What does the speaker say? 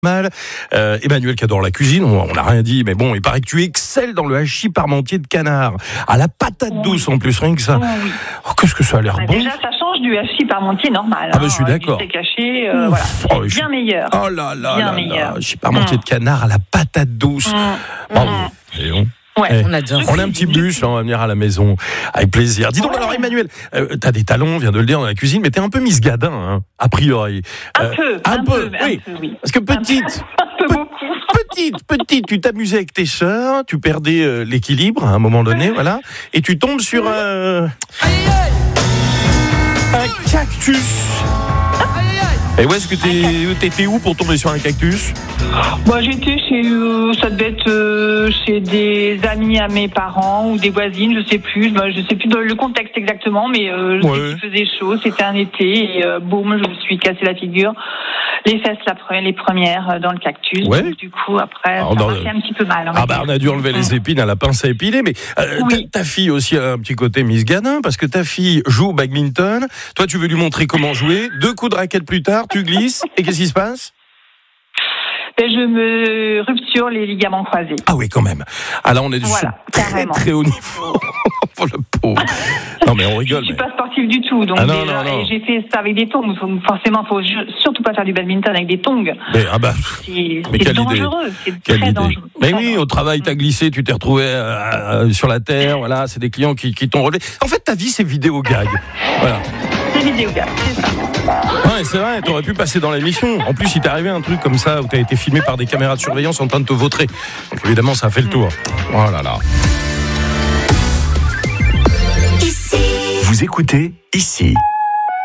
Mal. Emmanuel qui adore la cuisine, on n'a rien dit, mais bon, il paraît que tu excelles dans le hachis parmentier de canard, à la patate douce en plus, rien que ça. Oui. Oh, qu'est-ce que ça a l'air bon. Déjà, ça change du hachis parmentier normal. Ah, je suis d'accord. Du steak haché, voilà, c'est bien meilleur. Oh là là bien là meilleur. là, hachis parmentier de canard à la patate douce. Bravo. Et on... Ouais. On adore. On a un petit bûche, on va venir à la maison avec plaisir. Dis donc alors Emmanuel, t'as des talents, on vient de le dire, dans la cuisine, mais t'es un peu Miss Gadin, hein, a priori. Un peu, oui. Parce que petite, tu t'amusais avec tes sœurs, tu perdais l'équilibre à un moment donné, voilà, et tu tombes sur un cactus. Et où est-ce que t'étais où pour tomber sur un cactus? Moi, j'étais ça devait être chez des amis à mes parents ou des voisines, je sais plus le contexte exactement, mais je sais qu'il faisait chaud, c'était un été et boum, je me suis cassé la figure, les fesses les premières dans le cactus. Ouais. Donc, du coup, après, ça m'a fait un petit peu mal. On a dû enlever les épines à la pince à épiler, mais oui. ta fille aussi a un petit côté Miss Gadin, parce que ta fille joue au badminton, toi tu veux lui montrer comment jouer, 2 coups de raquette plus tard, tu glisses, et qu'est-ce qui se passe? Je me rupture les ligaments croisés. Ah oui, quand même. Ah là, on est du très très haut niveau. Pour le pauvre. Non, mais on rigole. Je ne suis pas sportive du tout, donc non. j'ai fait ça avec des tongs. Forcément, il ne faut surtout pas faire du badminton avec des tongs. Mais, c'est dangereux, c'est très dangereux. Mais oui, au travail, t'as glissé, tu t'es retrouvé sur la terre, voilà, c'est des clients qui t'ont relevé. En fait, ta vie, c'est vidéo gag. Voilà. C'est vidéo gag, c'est ça. Ouais, c'est vrai, t'aurais pu passer dans l'émission. En plus, il t'est arrivé un truc comme ça où t'as été filmé par des caméras de surveillance en train de te vautrer. Donc évidemment, ça a fait le tour. Oh là là. Vous écoutez ici.